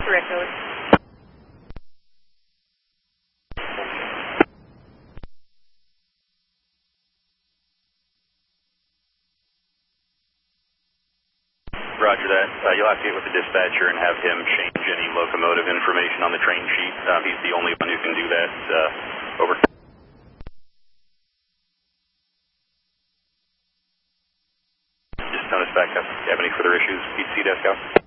Direct code. Roger that. You'll have to get with the dispatcher and have him change any locomotive information on the train sheet. He's the only one who can do that. Over. Just notice back up. If you have any further issues, PC desk out.